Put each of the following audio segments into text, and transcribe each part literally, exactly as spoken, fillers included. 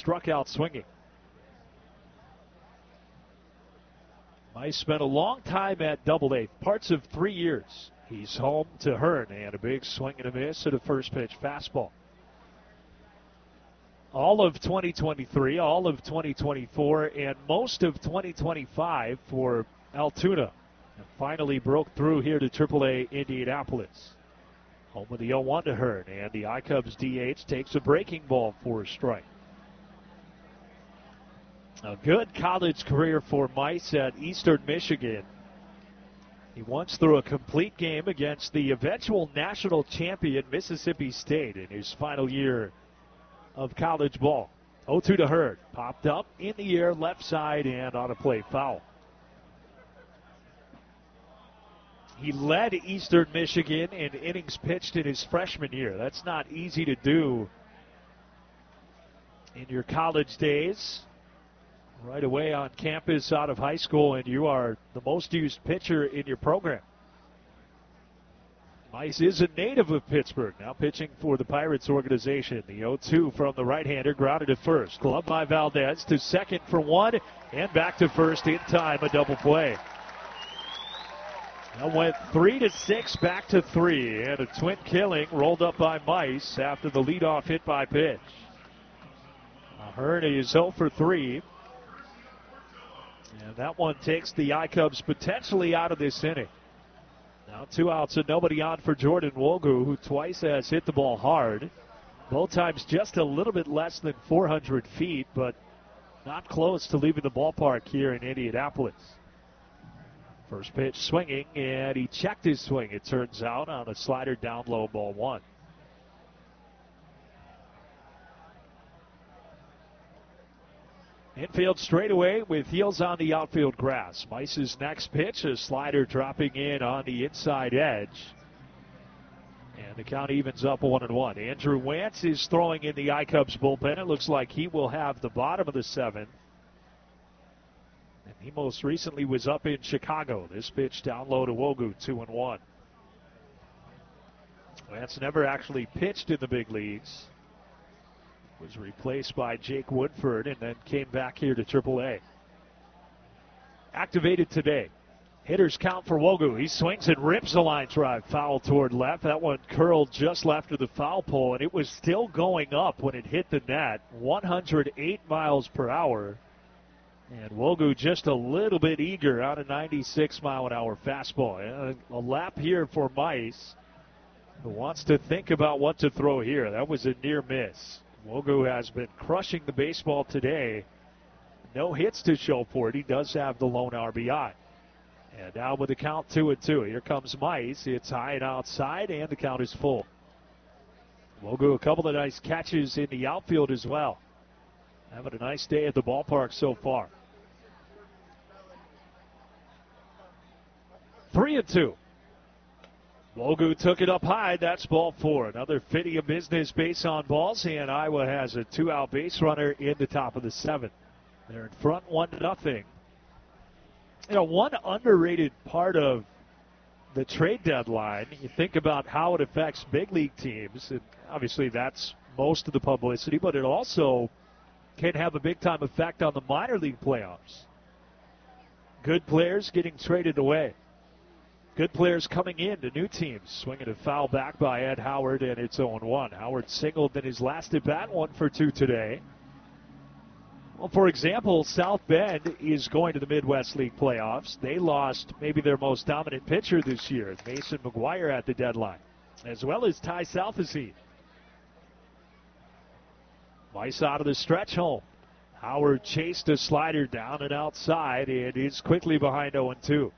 struck out swinging. Mice spent a long time at Double A, parts of three years. He's home to Hearn, and a big swing and a miss at a first pitch fastball. All of twenty twenty-three, all of twenty twenty-four, and most of twenty twenty-five for Altoona. And finally broke through here to triple A Indianapolis. Home with the oh one to Hearn, and the I-Cubs D H takes a breaking ball for a strike. A good college career for Mice at Eastern Michigan. He once threw a complete game against the eventual national champion Mississippi State in his final year of college ball. oh two to Hearn. Popped up in the air, left side, and on a play foul. He led Eastern Michigan in innings pitched in his freshman year. That's not easy to do in your college days. Right away on campus out of high school, and you are the most used pitcher in your program. Mice is a native of Pittsburgh, now pitching for the Pirates organization. The oh two from the right-hander, grounded to first. Glove by Valdez to second for one, and back to first in time, a double play. That went three to six, back to three, and a twin killing rolled up by Mice after the leadoff hit by pitch. Hearn is oh for three. And that one takes the I-Cubs potentially out of this inning. Now two outs and nobody on for Jordan Wogu, who twice has hit the ball hard. Both times just a little bit less than four hundred feet, but not close to leaving the ballpark here in Indianapolis. First pitch swinging, and he checked his swing, it turns out, on a slider down low, ball one. Infield straightaway with heels on the outfield grass. Mice's next pitch, a slider dropping in on the inside edge. And the count evens up one and one. Andrew Wantz is throwing in the I-Cubs bullpen. It looks like he will have the bottom of the seventh. And he most recently was up in Chicago. This pitch down low to Wogu, two and one. Wantz never actually pitched in the big leagues. Was replaced by Jake Woodford and then came back here to triple A. Activated today. Hitters count for Wogu. He swings and rips a line drive foul toward left. That one curled just left of the foul pole, and it was still going up when it hit the net. one hundred eight miles per hour. And Wogu just a little bit eager on a ninety-six mile an hour fastball. And a lap here for Mice, who wants to think about what to throw here. That was a near miss. Wogu has been crushing the baseball today. No hits to show for it. He does have the lone R B I. And now with the count two and two. Here comes Mice. It's high and outside, and the count is full. Wogu, a couple of nice catches in the outfield as well. Having a nice day at the ballpark so far. Three and two. Wogu took it up high. That's ball four. Another Fidia business base on balls, and Iowa has a two-out base runner in the top of the seventh. They're in front one to nothing. You know, one underrated part of the trade deadline, you think about how it affects big league teams, and obviously that's most of the publicity, but it also can have a big-time effect on the minor league playoffs. Good players getting traded away. Good players coming in to new teams. Swinging a foul back by Ed Howard, and it's oh one. Howard singled in his last at-bat, one for two today. Well, for example, South Bend is going to the Midwest League playoffs. They lost maybe their most dominant pitcher this year, Mason McGuire, at the deadline, as well as Ty Southesy. Mice out of the stretch home. Howard chased a slider down and outside, and is quickly behind oh two.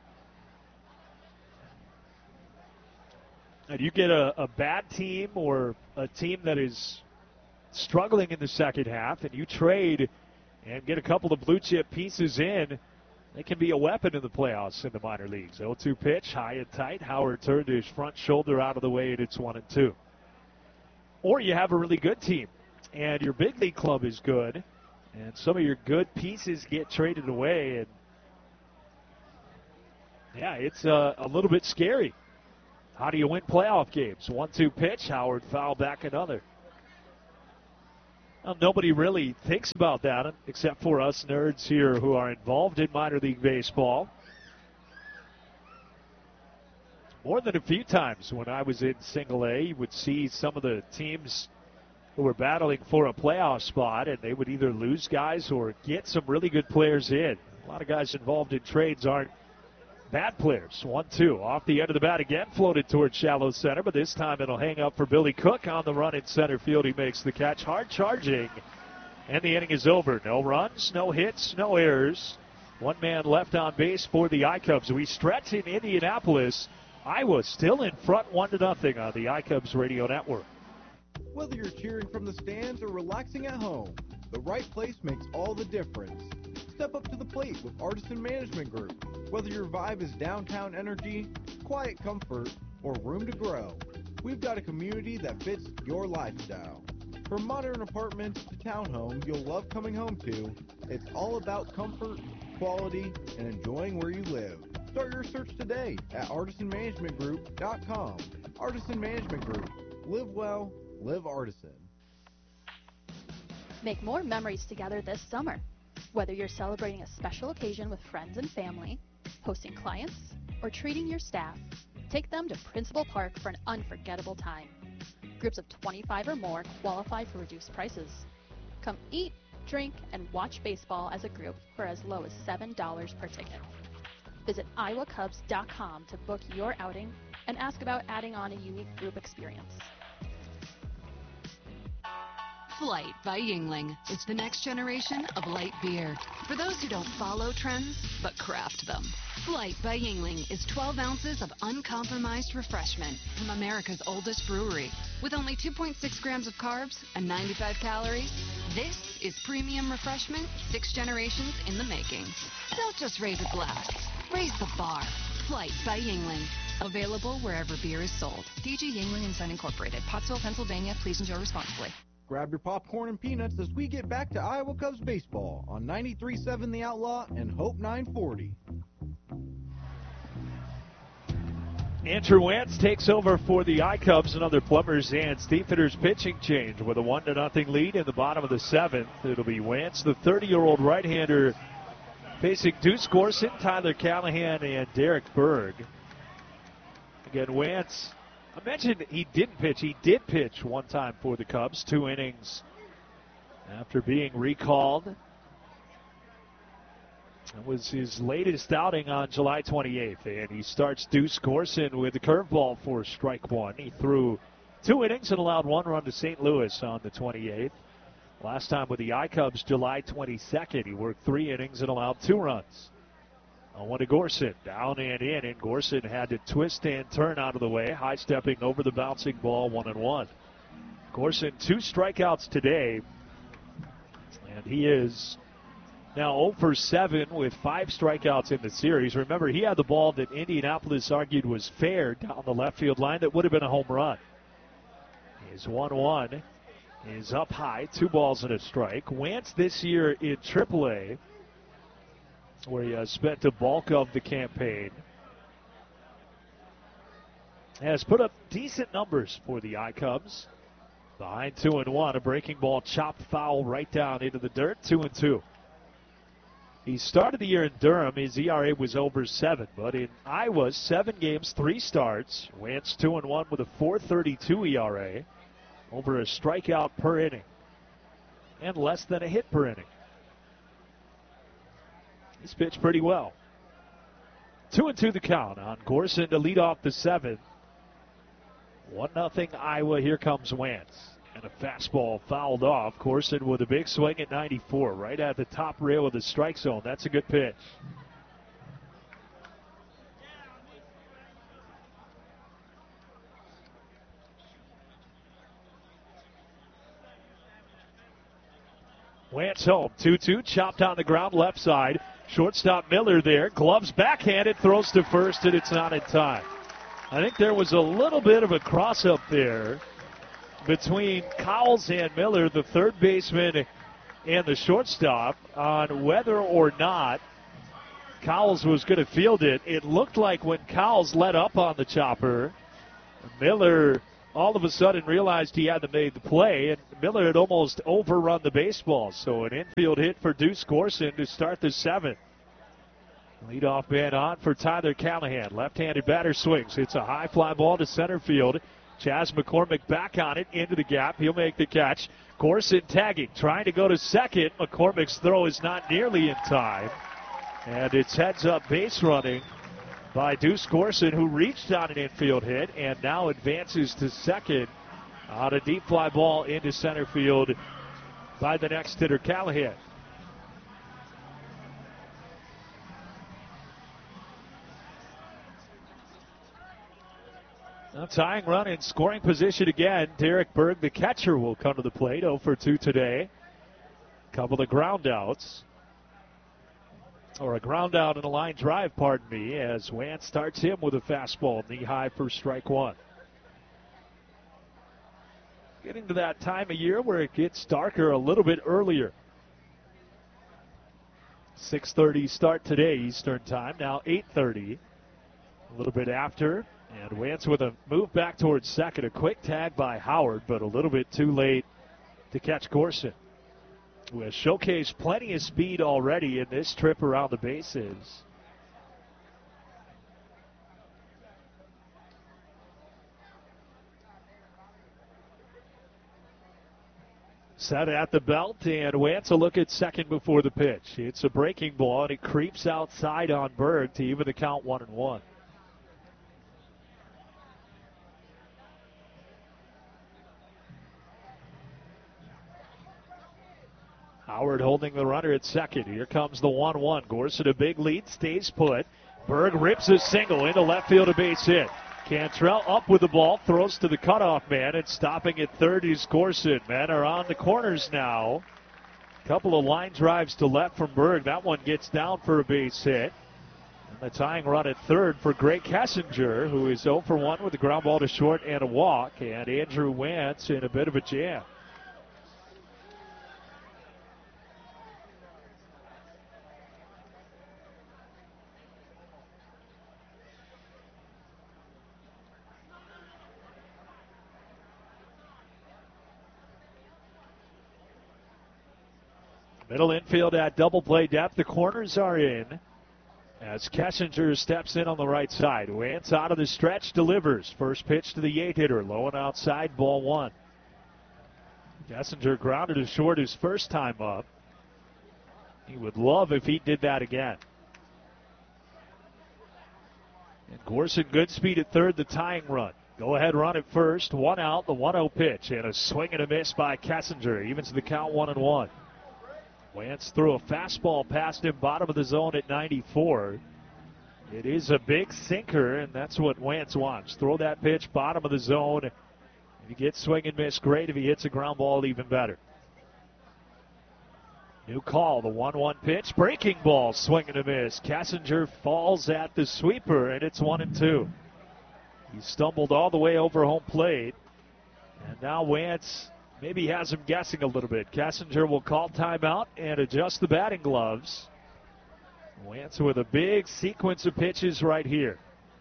And you get a, a bad team or a team that is struggling in the second half, and you trade and get a couple of blue chip pieces in, they can be a weapon in the playoffs in the minor leagues. oh two pitch, high and tight. Howard turned his front shoulder out of the way, and it's one and two. Or you have a really good team, and your big league club is good, and some of your good pieces get traded away, and yeah, it's uh, a little bit scary. How do you win playoff games? one two pitch, Howard foul back another. Well, nobody really thinks about that except for us nerds here who are involved in minor league baseball. More than a few times when I was in single A, you would see some of the teams who were battling for a playoff spot, and they would either lose guys or get some really good players in. A lot of guys involved in trades aren't bad players. one two off the end of the bat again, floated towards shallow center, but this time it'll hang up for Billy Cook on the run in center field. He makes the catch, hard charging, and the inning is over. No runs, no hits, no errors. One man left on base for the I-Cubs. We stretch in Indianapolis. Iowa still in front one to nothing on the I-Cubs radio network. Whether you're cheering from the stands or relaxing at home, the right place makes all the difference. Step up to the plate with Artisan Management Group. Whether your vibe is downtown energy, quiet comfort, or room to grow, we've got a community that fits your lifestyle. From modern apartments to townhomes you'll love coming home to, it's all about comfort, quality, and enjoying where you live. Start your search today at artisan management group dot com. Artisan Management Group. Live well, live Artisan. Make more memories together this summer. Whether you're celebrating a special occasion with friends and family, hosting clients, or treating your staff, take them to Principal Park for an unforgettable time. Groups of twenty-five or more qualify for reduced prices. Come eat, drink, and watch baseball as a group for as low as seven dollars per ticket. Visit iowa cubs dot com to book your outing and ask about adding on a unique group experience. Flight by Yuengling is the next generation of light beer. For those who don't follow trends, but craft them. Flight by Yuengling is twelve ounces of uncompromised refreshment from America's oldest brewery. With only two point six grams of carbs and ninety-five calories, this is premium refreshment six generations in the making. Don't just raise a glass, raise the bar. Flight by Yuengling. Available wherever beer is sold. D G Yuengling and Son Incorporated, Pottsville, Pennsylvania. Please enjoy responsibly. Grab your popcorn and peanuts as we get back to Iowa Cubs baseball on ninety-three point seven The Outlaw and Hope nine forty. Andrew Wantz takes over for the I-Cubs. Another Plumbers and Steephitters pitching change with a one to nothing lead in the bottom of the seventh. It'll be Wantz, the thirty-year-old right-hander, facing Deuce Gorson, Tyler Callahan, and Derek Berg. Again, Wantz, I mentioned he didn't pitch. He did pitch one time for the Cubs, two innings after being recalled. That was his latest outing on July twenty-eighth, and he starts Deuce Gorson with the curveball for strike one. He threw two innings and allowed one run to Saint Louis on the twenty-eighth. Last time with the I-Cubs, July twenty-second, he worked three innings and allowed two runs. On one to Gorson, down and in, and Gorson had to twist and turn out of the way, high-stepping over the bouncing ball, one and one. Gorson, two strikeouts today, and he is now oh for seven with five strikeouts in the series. Remember, he had the ball that Indianapolis argued was fair down the left field line that would have been a home run. His one one is up high, two balls and a strike. Wantz this year in triple A, where he has spent the bulk of the campaign, has put up decent numbers for the I-Cubs. Behind two and one, a breaking ball chopped foul right down into the dirt, two and two. He started the year in Durham. His E R A was over seven, but in Iowa, seven games, three starts. Wantz two and one with a four thirty-two E R A, over a strikeout per inning, and less than a hit per inning. He's pitched pretty well. Two and two the count on Gorson to lead off the seventh. One nothing Iowa. Here comes Wantz. And a fastball fouled off. Gorson with a big swing at ninety-four, right at the top rail of the strike zone. That's a good pitch. Wantz home. two two, chopped on the ground left side. Shortstop Miller there. Gloves backhanded, throws to first, and it's not in time. I think there was a little bit of a cross-up there between Cowles and Miller, the third baseman and the shortstop, on whether or not Cowles was going to field it. It looked like when Cowles let up on the chopper, Miller all of a sudden realized he hadn't made the play, and Miller had almost overrun the baseball. So an infield hit for Deuce Gorson to start the seventh. Leadoff man on for Tyler Callahan. Left-handed batter swings. It's a high fly ball to center field. Chas McCormick back on it, into the gap. He'll make the catch. Gorson tagging, trying to go to second. McCormick's throw is not nearly in time. And it's heads-up base running by Deuce Gorson, who reached on an infield hit and now advances to second on a deep fly ball into center field by the next hitter, Callahan. A tying run in scoring position again. Derek Berg, the catcher, will come to the plate. oh for two today. Couple of ground outs. Or a ground out and a line drive, pardon me, as Wance starts him with a fastball knee high for strike one. Getting to that time of year where it gets darker a little bit earlier. six thirty start today, Eastern time. Now eight thirty. A little bit after. And Wance with a move back towards second. A quick tag by Howard, but a little bit too late to catch Gorson, who has showcased plenty of speed already in this trip around the bases. Set at the belt, and Wance a look at second before the pitch. It's a breaking ball, and it creeps outside on Berg to even the count one and one. Howard holding the runner at second. Here comes the one one. Gorson a big lead, stays put. Berg rips a single into left field, a base hit. Cantrell up with the ball, throws to the cutoff man, and stopping at third is Gorson. Men are on the corners now. Couple of line drives to left from Berg. That one gets down for a base hit. And the tying run at third for Greg Kessinger, who is oh for one with a ground ball to short and a walk. And Andrew Wance in a bit of a jam. Middle infield at double play depth. The corners are in as Kessinger steps in on the right side. Wance out of the stretch, delivers. First pitch to the eight hitter, low and outside, ball one. Kessinger grounded to short his first time up. He would love if he did that again. And Gorson, good speed at third, the tying run. Go ahead run at first, one out, the one oh pitch, and a swing and a miss by Kessinger. Evens the count one and one. Wance threw a fastball past him, bottom of the zone at ninety-four. It is a big sinker, and that's what Wance wants. Throw that pitch, bottom of the zone. If he gets swing and miss, great. If he hits a ground ball, even better. New call, the one one pitch. Breaking ball, swing and a miss. Kessinger falls at the sweeper, and it's one and two. He stumbled all the way over home plate. And now Wance maybe has him guessing a little bit. Kessinger will call timeout and adjust the batting gloves. Wance with a big sequence of pitches right here.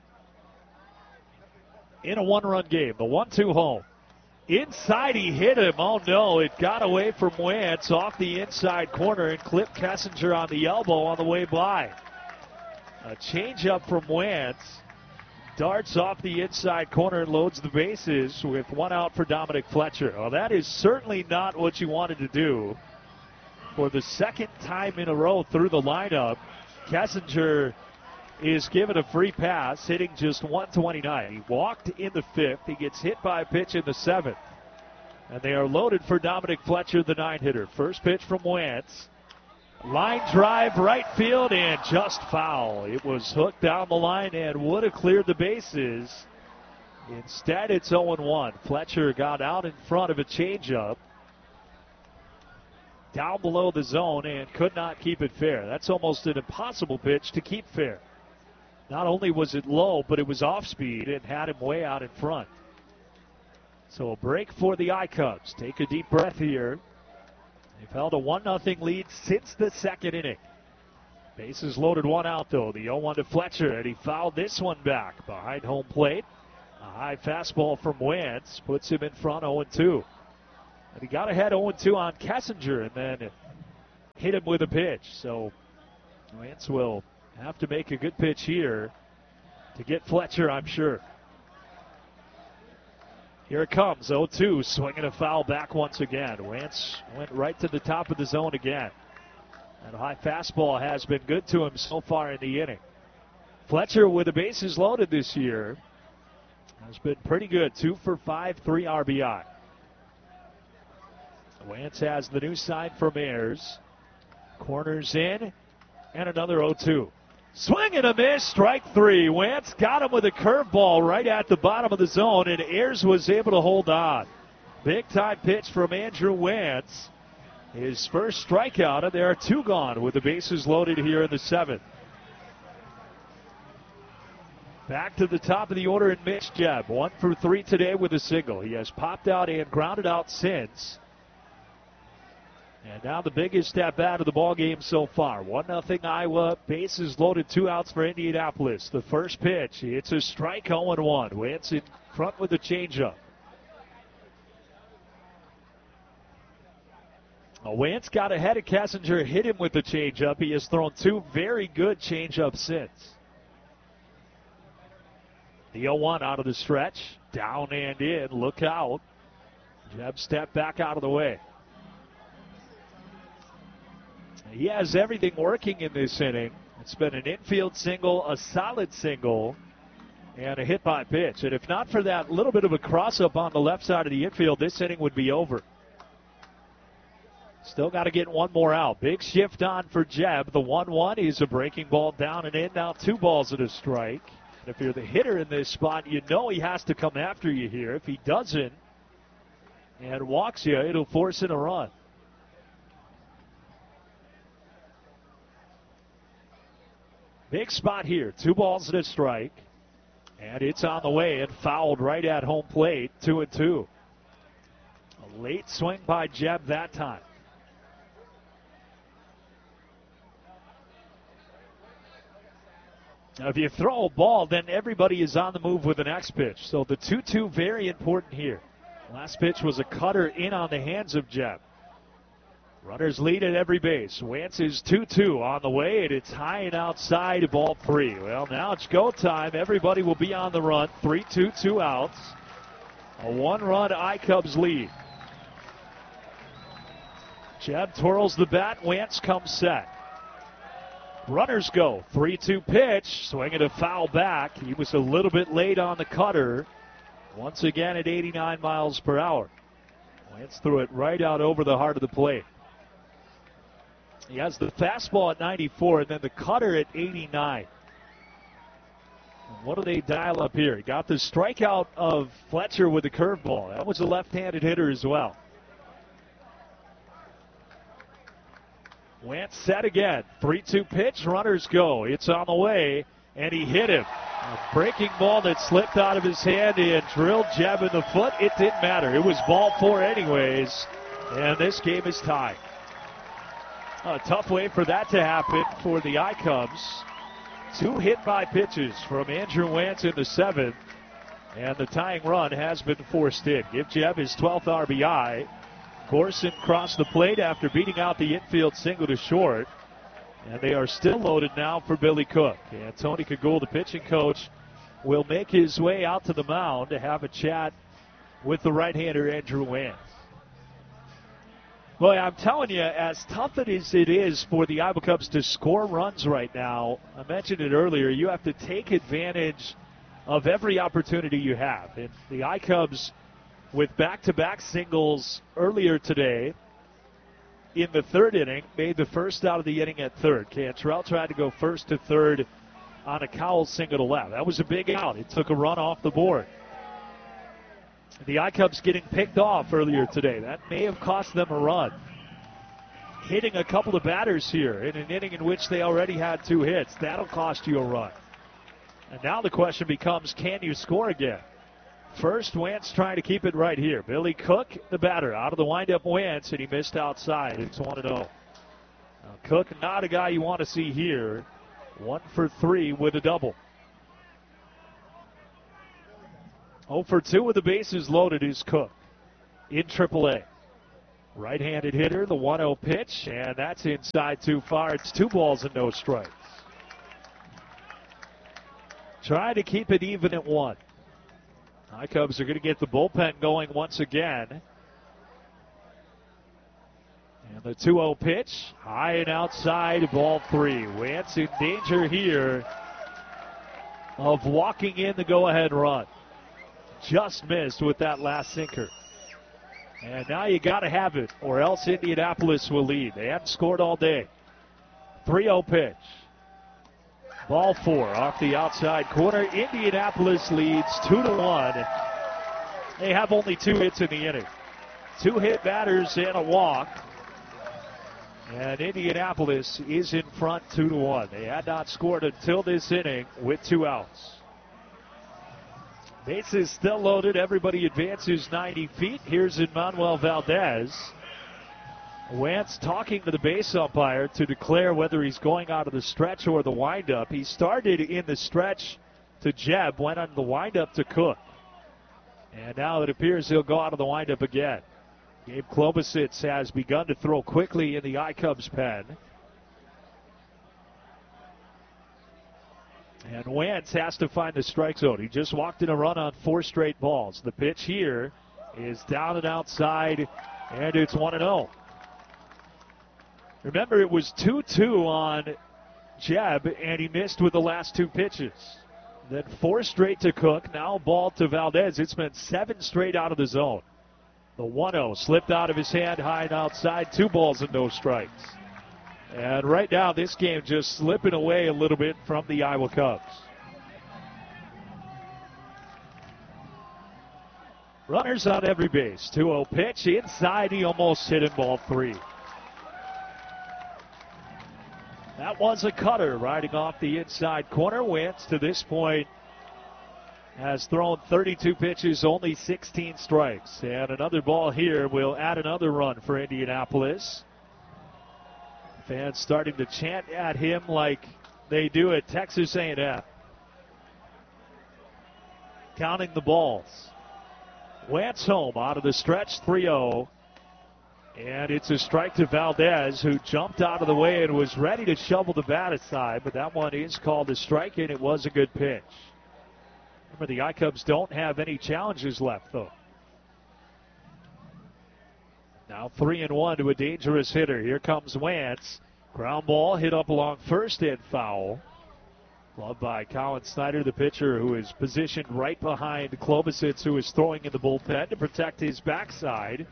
In a one-run game, the one two home. Inside he hit him. Oh no, it got away from Wance off the inside corner and clipped Kessinger on the elbow on the way by. A changeup from Wance. Darts off the inside corner and loads the bases with one out for Dominic Fletcher. Well, that is certainly not what you wanted to do. For the second time in a row through the lineup, Kessinger is given a free pass, hitting just one twenty-nine. He walked in the fifth. He gets hit by a pitch in the seventh. And they are loaded for Dominic Fletcher, the nine-hitter. First pitch from Wance. Line drive right field and just foul. It was hooked down the line and would have cleared the bases. Instead, it's oh one. Fletcher got out in front of a changeup down below the zone and could not keep it fair. That's almost an impossible pitch to keep fair. Not only was it low, but it was off speed and had him way out in front. So a break for the I-Cubs. Take a deep breath here. They've held a one nothing lead since the second inning. Bases loaded, one out though. The oh one to Fletcher, and he fouled this one back behind home plate. A high fastball from Wentz puts him in front oh and two. And he got ahead oh and two on Kessinger and then hit him with a pitch. So Wentz will have to make a good pitch here to get Fletcher, I'm sure. Here it comes, oh two, swinging a foul back once again. Wentz went right to the top of the zone again. And a high fastball has been good to him so far in the inning. Fletcher with the bases loaded this year has been pretty good. Two for five, three R B I. Wentz has the new sign from Ayers. Corners in, and another oh two. Swing and a miss, strike three. Wentz got him with a curveball right at the bottom of the zone, and Ayers was able to hold on. Big time pitch from Andrew Wentz. His first strikeout, and there are two gone with the bases loaded here in the seventh. Back to the top of the order in Mitch Jebb. One for three today with a single. He has popped out and grounded out since. And now the biggest at bat of the ball game so far. one nothing Iowa. Bases loaded, two outs for Indianapolis. The first pitch, it's a strike, oh and one. Wentz in front with the changeup. Wentz got ahead of Kessinger, hit him with the changeup. He has thrown two very good changeups since. The oh one out of the stretch, down and in. Look out. Jebb stepped back out of the way. He has everything working in this inning. It's been an infield single, a solid single, and a hit by pitch. And if not for that little bit of a cross-up on the left side of the infield, this inning would be over. Still got to get one more out. Big shift on for Jebb. The one one is a breaking ball down and in. Now two balls and a strike. And if you're the hitter in this spot, you know he has to come after you here. If he doesn't and walks you, it'll force in a run. Big spot here. Two balls and a strike. And it's on the way and fouled right at home plate. Two and two. A late swing by Jebb that time. Now, if you throw a ball, then everybody is on the move with the next pitch. So the two two very important here. Last pitch was a cutter in on the hands of Jebb. Runners lead at every base. Wentz is two two on the way, and it's high and outside, ball three. Well, now it's go time. Everybody will be on the run. three two, two outs. A one-run I-Cubs lead. Jebb twirls the bat. Wentz comes set. Runners go. three two pitch. Swinging a foul back. He was a little bit late on the cutter. Once again at eighty-nine miles per hour. Wentz threw it right out over the heart of the plate. He has the fastball at ninety-four and then the cutter at eighty-nine. And what do they dial up here? He got the strikeout of Fletcher with the curveball. That was a left-handed hitter as well. Wentz set again. three two pitch. Runners go. It's on the way, and he hit him. A breaking ball that slipped out of his hand and drilled Jebb in the foot. It didn't matter. It was ball four anyways, and this game is tied. A tough way for that to happen for the I-Cubs. Two hit-by pitches from Andrew Wentz in the seventh, and the tying run has been forced in. Give Jebb his twelfth R B I. Corson crossed the plate after beating out the infield single to short. And they are still loaded now for Billy Cook. And Tony Cagoule, the pitching coach, will make his way out to the mound to have a chat with the right-hander Andrew Wentz. Boy, I'm telling you, as tough as it is for the Iowa Cubs to score runs right now, I mentioned it earlier, you have to take advantage of every opportunity you have. And the I-Cubs, with back-to-back singles earlier today, in the third inning, made the first out of the inning at third. Cantrell tried to go first to third on a Cowles single to left. That was a big out. It took a run off the board. The I-Cubs getting picked off earlier today. That may have cost them a run. Hitting a couple of batters here in an inning in which they already had two hits. That'll cost you a run. And now the question becomes, can you score again? First, Wentz trying to keep it right here. Billy Cook, the batter, out of the windup Wentz, and he missed outside. It's one and oh. Cook, not a guy you want to see here. One for three with a double. oh for two with the bases loaded is Cook in triple A. Right-handed hitter, the one oh pitch, and that's inside too far. It's two balls and no strikes. Trying to keep it even at one. High Cubs are going to get the bullpen going once again. And the two oh pitch, high and outside, ball three. Wentz in danger here of walking in the go-ahead run. Just missed with that last sinker. And now you got to have it, or else Indianapolis will lead. They haven't scored all day. three oh pitch. Ball four off the outside corner. Indianapolis leads two to one. They have only two hits in the inning. Two hit batters and a walk. And Indianapolis is in front two to one. They had not scored until this inning with two outs. Bases still loaded. Everybody advances ninety feet. Here's Emmanuel Valdez. Wentz talking to the base umpire to declare whether he's going out of the stretch or the windup. He started in the stretch to Jeb, went on the windup to Cook. And now it appears he'll go out of the windup again. Gabe Klobosits has begun to throw quickly in the I-Cubs pen. And Wentz has to find the strike zone. He just walked in a run on four straight balls. The pitch here is down and outside, and it's one and oh. Remember, it was two two on Jeb, and he missed with the last two pitches. Then four straight to Cook, now ball to Valdez. It's been seven straight out of the zone. The one oh slipped out of his hand, high and outside, two balls and no strikes. And right now, this game just slipping away a little bit from the Iowa Cubs. Runners on every base. two oh pitch. Inside, he almost hit him, ball three. That was a cutter riding off the inside corner. Wentz, to this point, has thrown thirty-two pitches, only sixteen strikes. And another ball here will add another run for Indianapolis. Fans starting to chant at him like they do at Texas A and M. Counting the balls. Wentz home out of the stretch, three oh. And it's a strike to Valdez, who jumped out of the way and was ready to shovel the bat aside. But that one is called a strike, and it was a good pitch. Remember, the I-Cubs don't have any challenges left, though. Now three and one to a dangerous hitter. Here comes Wentz. Ground ball hit up along first and foul. Loved by Colin Snyder, the pitcher, who is positioned right behind Klobosits, who is throwing in the bullpen to protect his backside.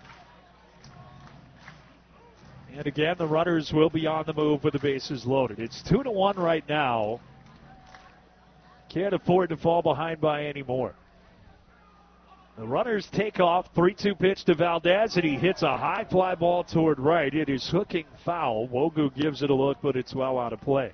And again, the runners will be on the move with the bases loaded. It's two to one right now. Can't afford to fall behind by any more. The runners take off. three two pitch to Valdez, and he hits a high fly ball toward right. It is hooking foul. Wogu gives it a look, but it's well out of play.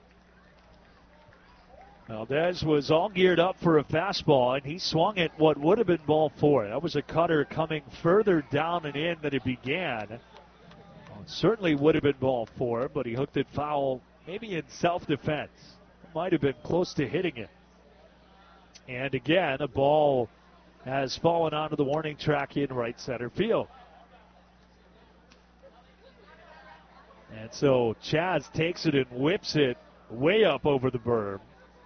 Valdez was all geared up for a fastball, and he swung at what would have been ball four. That was a cutter coming further down and in than it began. Well, it certainly would have been ball four, but he hooked it foul, maybe in self-defense. Might have been close to hitting it. And again, a ball has fallen onto the warning track in right center field. And so Chaz takes it and whips it way up over the berm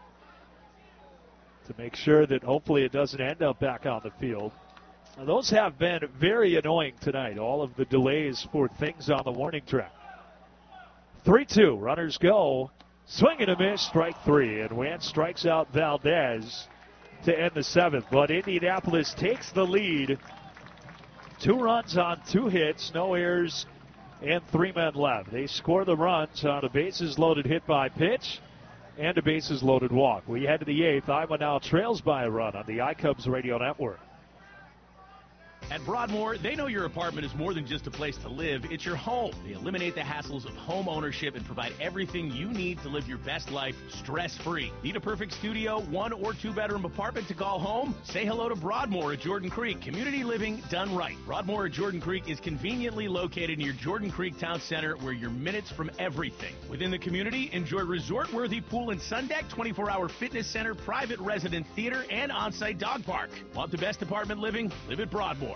to make sure that hopefully it doesn't end up back on the field. Now, those have been very annoying tonight, all of the delays for things on the warning track. three two, runners go. Swing and a miss, strike three. And Wentz strikes out Valdez to end the seventh. But Indianapolis takes the lead. Two runs on two hits, no errors, and three men left. They score the runs on a bases loaded hit by pitch and a bases loaded walk. We head to the eighth. Iowa now trails by a run on the I-Cubs radio network. At Broadmoor, they know your apartment is more than just a place to live, it's your home. They eliminate the hassles of home ownership and provide everything you need to live your best life stress-free. Need a perfect studio, one or two bedroom apartment to call home? Say hello to Broadmoor at Jordan Creek. Community living done right. Broadmoor at Jordan Creek is conveniently located near Jordan Creek Town Center, where you're minutes from everything. Within the community, enjoy resort-worthy pool and sun deck, twenty-four hour fitness center, private resident theater, and on-site dog park. Want the best apartment living? Live at Broadmoor.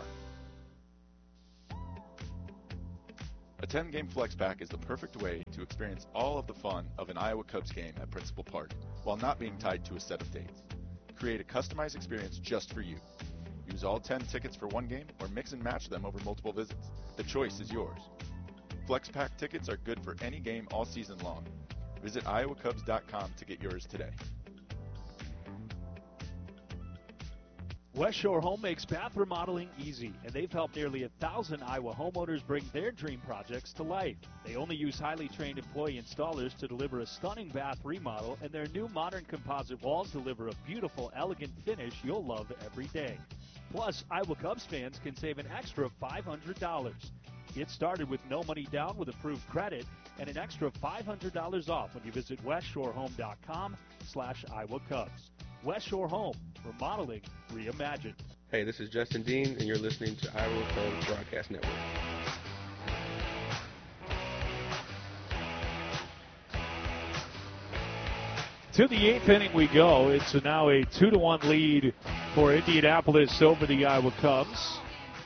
A ten game flex pack is the perfect way to experience all of the fun of an Iowa Cubs game at Principal Park while not being tied to a set of dates. Create a customized experience just for you. Use all ten tickets for one game or mix and match them over multiple visits. The choice is yours. Flex pack tickets are good for any game all season long. Visit iowa cubs dot com to get yours today. West Shore Home makes bath remodeling easy, and they've helped nearly a thousand Iowa homeowners bring their dream projects to life. They only use highly trained employee installers to deliver a stunning bath remodel, and their new modern composite walls deliver a beautiful, elegant finish you'll love every day. Plus, Iowa Cubs fans can save an extra five hundred dollars. Get started with no money down with approved credit and an extra five hundred dollars off when you visit west shore home dot com slash Iowa Cubs. West Shore Home, remodeling reimagined. Hey, this is Justin Dean, and you're listening to Iowa Cubs Broadcast Network. To the eighth inning we go. It's now a two to one lead for Indianapolis over the Iowa Cubs.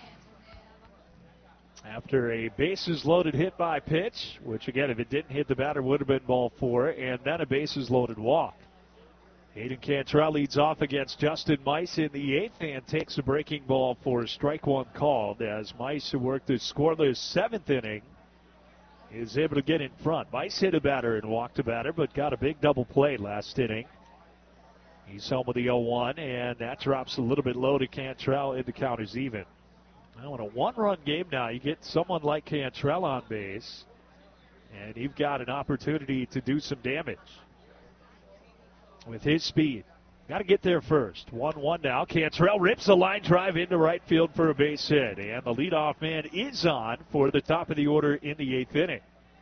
After a bases-loaded hit by pitch, which, again, if it didn't hit the batter, would have been ball four, and then a bases-loaded walk. Hayden Cantrell leads off against Justin Mice in the eighth and takes a breaking ball for strike one called, as Mice, who worked his scoreless seventh inning, is able to get in front. Mice hit a batter and walked a batter, but got a big double play last inning. He's home with the oh one, and that drops a little bit low to Cantrell, and the count is even. Now, in a one-run game now, you get someone like Cantrell on base, and you've got an opportunity to do some damage with his speed. Got to get there first. one one now. Cantrell rips a line drive into right field for a base hit. And the leadoff man is on for the top of the order in the eighth inning.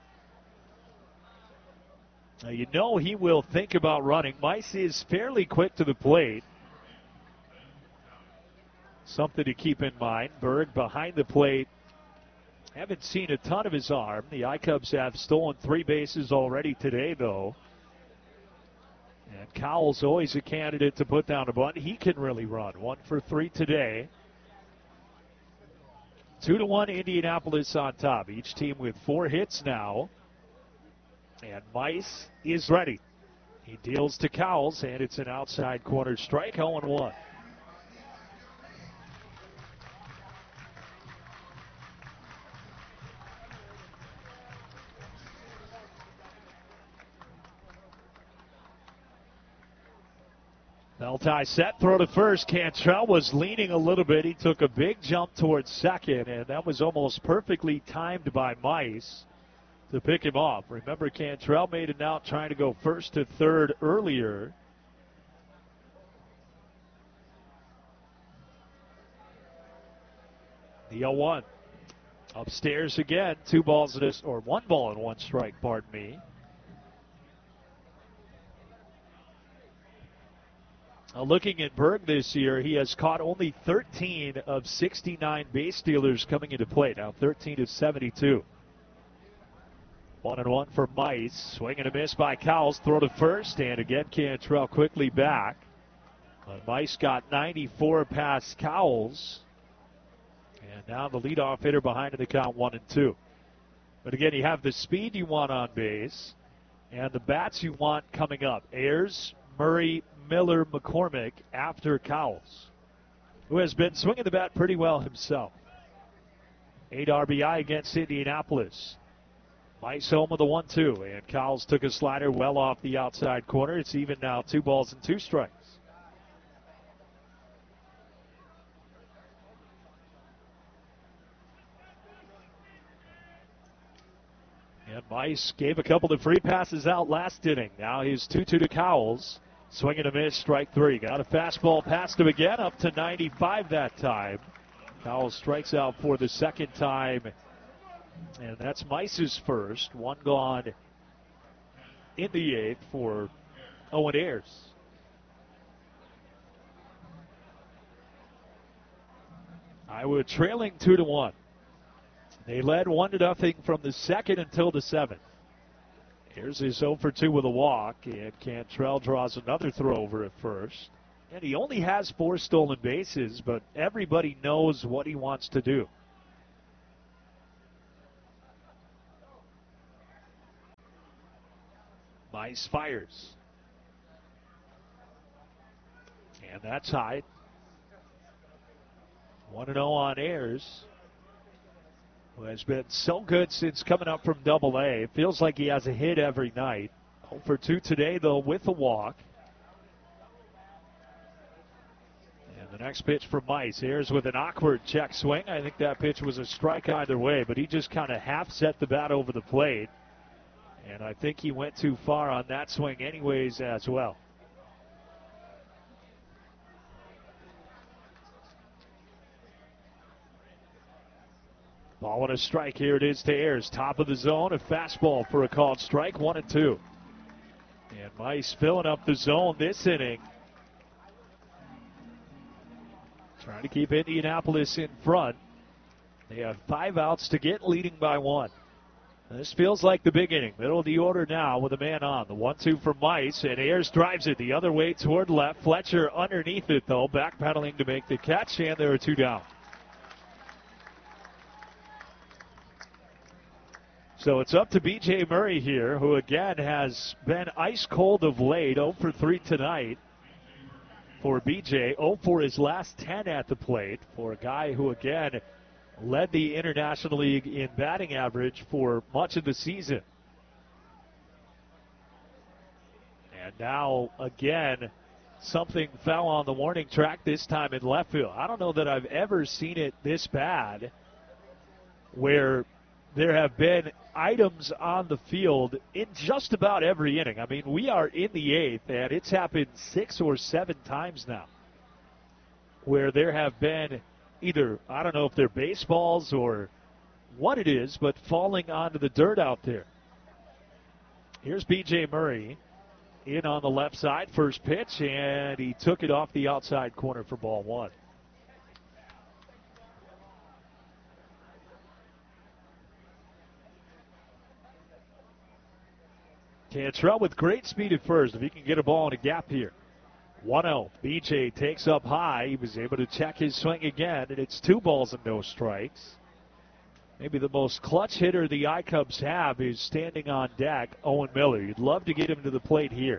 Now, you know he will think about running. Mice is fairly quick to the plate. Something to keep in mind. Berg behind the plate. Haven't seen a ton of his arm. The I-Cubs have stolen three bases already today, though. And Cowell's always a candidate to put down a bunt. He can really run. One for three today. Two to one Indianapolis on top. Each team with four hits now. And Mice is ready. He deals to Cowles, and it's an outside corner strike. oh one. Belti set, throw to first. Cantrell was leaning a little bit. He took a big jump towards second, and that was almost perfectly timed by Mice to pick him off. Remember, Cantrell made it out trying to go first to third earlier. The oh one. Upstairs again. Two balls in this, or one ball and one strike, pardon me. Now, looking at Berg this year, he has caught only thirteen of sixty-nine base stealers coming into play. Now thirteen of seventy-two. One and one for Mice. Swing and a miss by Cowles. Throw to first, and again Cantrell quickly back. But Mice got ninety-four past Cowles. And now the leadoff hitter behind in the count, one and two. But again, you have the speed you want on base and the bats you want coming up. Ayers, Murray, Miller, McCormick after Cowles, who has been swinging the bat pretty well himself. Eight R B I against Indianapolis. Mice home with a one two, and Cowles took a slider well off the outside corner. It's even now, two balls and two strikes. And Mice gave a couple of free passes out last inning. Now he's two two to Cowles. Swing and a miss, strike three. Got a fastball past him again, up to ninety-five that time. Powell strikes out for the second time, and that's Mice's first. One gone in the eighth for Owen Ayers. Iowa trailing two to one. They led one to nothing from the second until the seventh. Here's his oh for two with a walk, and Cantrell draws another throw over at first. And he only has four stolen bases, but everybody knows what he wants to do. Mice fires. And that's high. one and oh on Ayers, who has been so good since coming up from double A. It feels like he has a hit every night. oh for two today, though, with a walk. And the next pitch for Mice. Ayers with an awkward check swing. I think that pitch was a strike either way, but he just kind of half set the bat over the plate. And I think he went too far on that swing anyways as well. Ball and a strike. Here it is to Ayers. Top of the zone. A fastball for a called strike. One and two. And Mice filling up the zone this inning. Trying to keep Indianapolis in front. They have five outs to get, leading by one. This feels like the big inning. Middle of the order now with a man on. The one two for Mice, and Ayers drives it the other way toward left. Fletcher underneath it, though, backpedaling to make the catch, and there are two down. So it's up to B J Murray here, who again has been ice cold of late. oh for three tonight for B J. oh for his last ten at the plate for a guy who, again, led the International League in batting average for much of the season. And now, again, something fell on the warning track, this time in left field. I don't know that I've ever seen it this bad, where there have been items on the field in just about every inning. I mean, we are in the eighth, and it's happened six or seven times now, where there have been either, I don't know if they're baseballs or what it is, but falling onto the dirt out there. Here's B J Murray in on the left side. First pitch, and he took it off the outside corner for ball one. Cantrell with great speed at first, if he can get a ball in a gap here. one oh. B J takes up high. He was able to check his swing again, and it's two balls and no strikes. Maybe the most clutch hitter the I-Cubs have is standing on deck, Owen Miller. You'd love to get him to the plate here.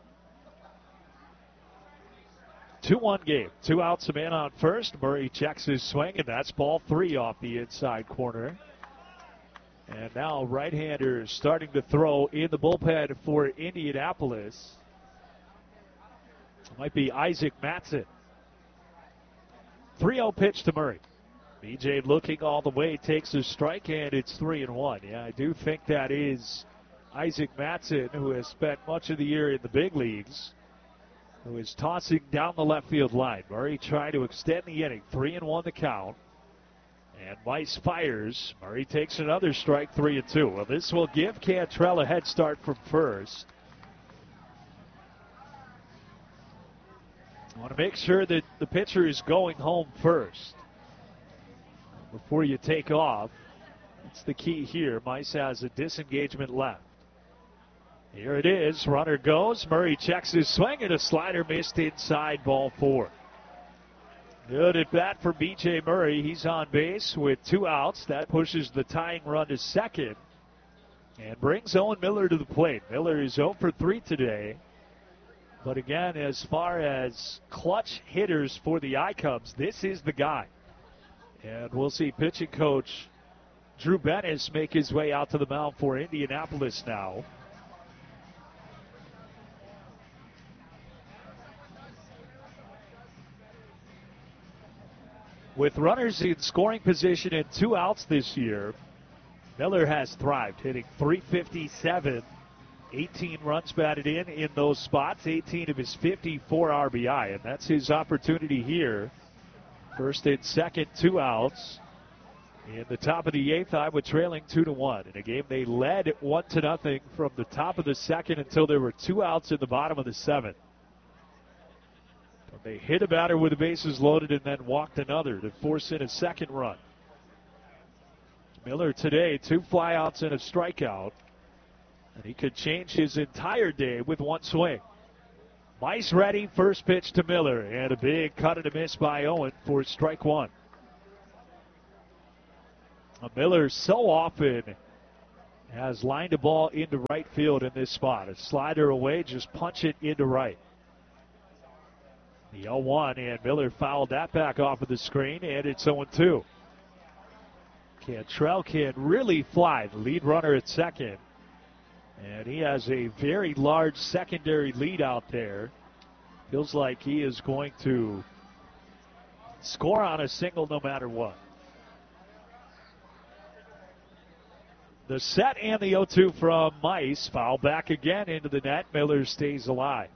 two one game. Two outs, a man on first. Murray checks his swing, and that's ball three off the inside corner. And now right-hander starting to throw in the bullpen for Indianapolis. Might be Isaac Matson. three oh pitch to Murray. B J looking all the way, takes a strike, and it's three and one. Yeah, I do think that is Isaac Matson, who has spent much of the year in the big leagues, who is tossing down the left field line. Murray trying to extend the inning. Three and one the count. And Mice fires. Murray takes another strike, three and two. Well, this will give Cantrell a head start from first. You want to make sure that the pitcher is going home first before you take off. It's the key here. Mice has a disengagement left. Here it is. Runner goes. Murray checks his swing, and a slider missed inside, ball four. Good at bat for B J Murray. He's on base with two outs. That pushes the tying run to second and brings Owen Miller to the plate. Miller is oh for three today. But again, as far as clutch hitters for the I-Cubs, this is the guy. And we'll see pitching coach Drew Bennis make his way out to the mound for Indianapolis now. With runners in scoring position and two outs this year, Miller has thrived, hitting three fifty-seven, eighteen runs batted in in those spots, eighteen of his fifty-four R B I, and that's his opportunity here First and second, two outs. In the top of the eighth, Iowa trailing two to one. In a game they led one to nothing from the top of the second until there were two outs in the bottom of the seventh. They hit a batter with the bases loaded and then walked another to force in a second run. Miller today, two flyouts and a strikeout. And he could change his entire day with one swing. Mice ready, first pitch to Miller. And a big cut and a miss by Owen for strike one. Miller so often has lined a ball into right field in this spot. A slider away, just punch it into right. The oh one, and Miller fouled that back off of the screen, and it's oh two. Cantrell can really fly, the lead runner at second. And he has a very large secondary lead out there. Feels like he is going to score on a single no matter what. The set and the oh two from Mice. Foul back again into the net. Miller stays alive.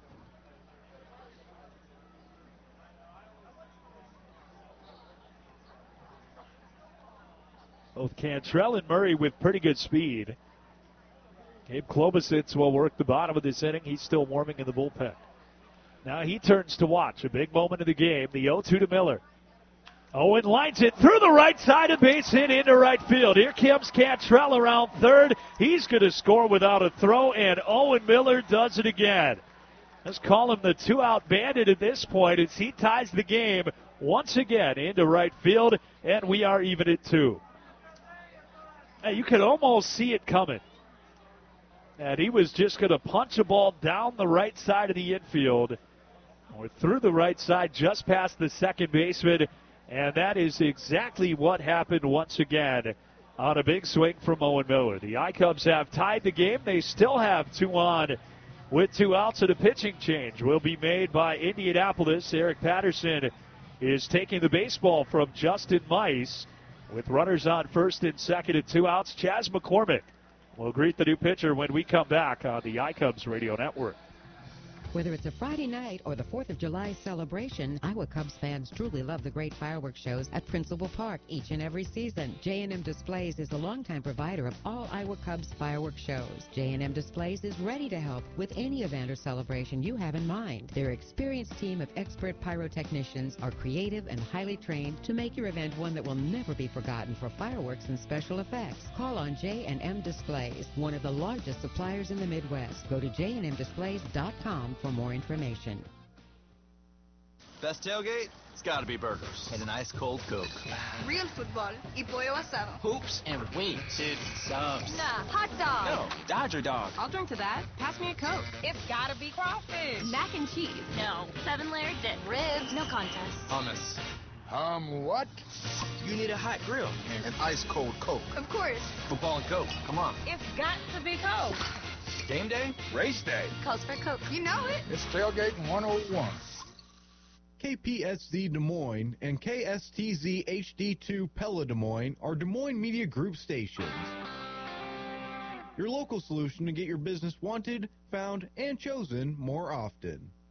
Both Cantrell and Murray with pretty good speed. Gabe Klobasits will work the bottom of this inning. He's still warming in the bullpen. Now he turns to watch. A big moment of the game. The oh two to Miller. Owen lines it through the right side, a base hit into right field. Here comes Cantrell around third. He's going to score without a throw, and Owen Miller does it again. Let's call him the two-out bandit at this point as he ties the game once again into right field, and we are even at two. Hey, you could almost see it coming. And he was just going to punch a ball down the right side of the infield, or through the right side just past the second baseman. And that is exactly what happened once again on a big swing from Owen Miller. The I-Cubs have tied the game. They still have two on with two outs, and a pitching change will be made by Indianapolis. Eric Patterson is taking the baseball from Justin Mice with runners on first and second and two outs. Chas McCormick will greet the new pitcher when we come back on the I-Cubs Radio Network. Whether it's a Friday night or the fourth of July celebration, Iowa Cubs fans truly love the great fireworks shows at Principal Park each and every season. J and M Displays is the longtime provider of all Iowa Cubs fireworks shows. J and M Displays is ready to help with any event or celebration you have in mind. Their experienced team of expert pyrotechnicians are creative and highly trained to make your event one that will never be forgotten for fireworks and special effects. Call on J and M Displays, one of the largest suppliers in the Midwest. Go to j and m displays dot com for more information. Best tailgate? It's gotta be burgers and an ice cold Coke. Real football y pollo asado. Hoops and wings. It's subs. Nah, hot dog. No, Dodger dog. I'll drink to that. Pass me a Coke. It's gotta be crawfish. Mac and cheese. No. Seven layer dip. Ribs. No contest. Hummus. Um, what? You need a hot grill and an ice cold Coke. Of course. Football and Coke. Come on. It's got to be Coke. Game day? Race day. Calls for Coke. You know it. It's Tailgating one oh one. K P S Z Des Moines and K S T Z H D two Pella Des Moines are Des Moines Media Group stations. Your local solution to get your business wanted, found, and chosen more often.